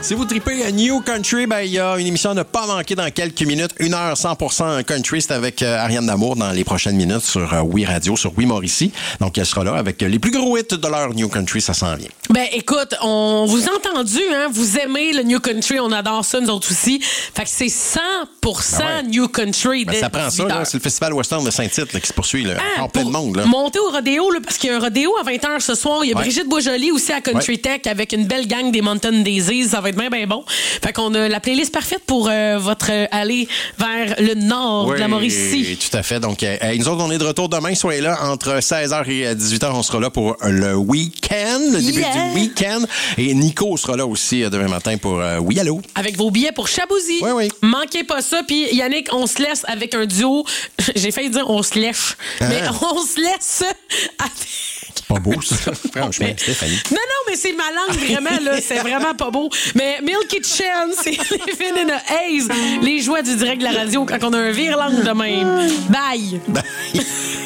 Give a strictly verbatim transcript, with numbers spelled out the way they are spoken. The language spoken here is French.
Si vous tripez à New Country, ben il y a une émission à ne pas manquer dans quelques minutes. Une heure cent pour cent country, c'est avec euh, Ariane Damour dans les prochaines minutes sur euh, Oui Radio, sur Oui Mauricie. Donc, elle sera là avec les plus gros hits de leur New Country, ça s'en vient. Ben, écoute, on vous a entendu, hein? Vous aimez le New Country, on adore ça, nous autres aussi. Fait que c'est cent pour cent ben ouais. New Country. Ben, ça prend ça, là, c'est le Festival Western de Saint-Tite là, qui se poursuit. Là. Ah, encore plein de monde. Là. Monter au rodéo, là, parce qu'il y a un rodéo à vingt heures ce soir. Il y a ouais. Brigitte Boisjoli aussi à Country ouais. Tech avec une belle gang des Mountain Daisies. Ça va être bien, bien bon. Fait qu'on a la playlist parfaite pour euh, votre euh, aller vers le nord oui, de la Mauricie. Tout à fait. Donc, euh, nous autres, on est de retour demain. Soyez là entre seize heures et dix-huit heures. On sera là pour le week-end, le début yeah. du week-end. Et Nico sera là aussi euh, demain matin pour euh, Oui Allô. Avec vos billets pour Chabouzy. Oui, oui. Manquez pas ça. Puis Yannick, on se laisse avec un duo. J'ai failli dire on se lèche. Hein? Mais on se laisse avec... Pas beau, ça. Franchement, mais... Stéphanie. Non, non, mais c'est ma langue, vraiment, là. C'est vraiment pas beau. Mais Milky Chen, c'est Living in a Haze. Les joies du direct de la radio quand on a un vire-langue de même. Bye. Bye.